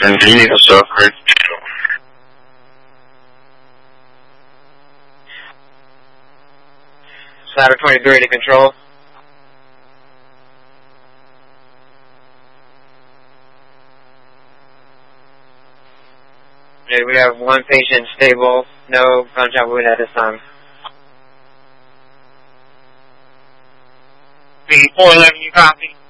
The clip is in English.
And do you need a software? Ladder 23 to control. Okay, we have one patient stable, no gunshot wound at this time. 411, you copy?